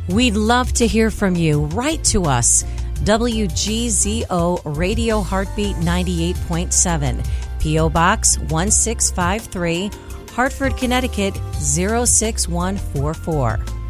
We'd love to hear from you. Write to us. WGZO Radio Heartbeat 98.7, P.O. Box 1653, Hartford, Connecticut 06144.